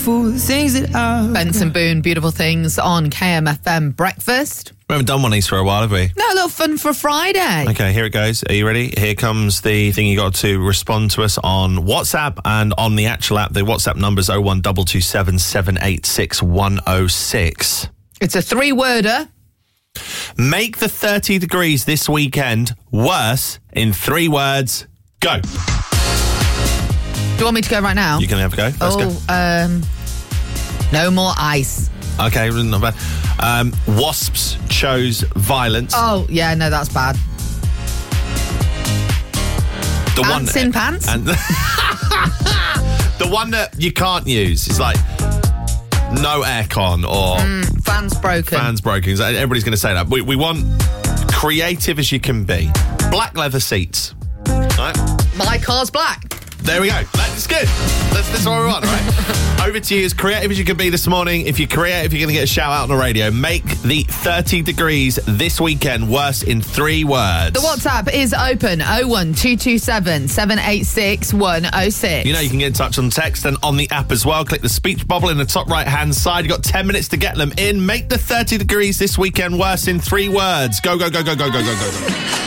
beautiful things that are. Benson Boone, Beautiful Things on KMFM Breakfast. We haven't done one of these for a while, have we? No, a little fun for Friday. Okay, here it goes. Are you ready? Here comes the thing you got to respond to us on WhatsApp, and on the actual app, the WhatsApp number is 01227 786 106. It's a 3-worder. Make the 30 degrees this weekend worse in 3 words. Go. Do you want me to go right now? You can have a go. Let's go. No more ice. Okay, not bad. Wasps chose violence. Oh, yeah, no, that's bad. The Ants in pants? And the one that you can't use is like no aircon or Fans broken. fans broken. Everybody's going to say that. We want creative as you can be. Black leather seats. Right? My car's black. There we go. That's good. That's what we want, right? Over to you, as creative as you can be this morning. If you're creative, you're going to get a shout out on the radio. Make the 30 degrees this weekend worse in 3 words. The WhatsApp is open, 01227 786 106. You know you can get in touch on text and on the app as well. Click the speech bubble in the top right-hand side. You've got 10 minutes to get them in. Make the 30 degrees this weekend worse in 3 words. Go, go, go, go, go, go, go, go.